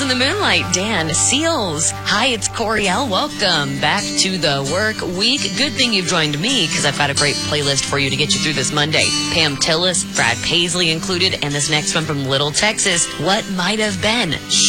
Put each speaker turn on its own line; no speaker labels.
in the Moonlight, Dan Seals. Hi, it's Coriel. Welcome back to the work week. Good thing you've joined me because I've got a great playlist for you to get you through this Monday. Pam Tillis, Brad Paisley included, and this next one from Little Texas, What Might Have Been.